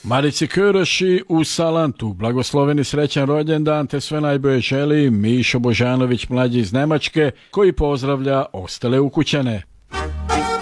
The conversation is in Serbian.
Marici Köroši u Salantu, blagosloveni srećan rođendan te sve najbolje želi Mišo Božanović mlađi iz Nemačke koji pozdravlja ostale ukućane.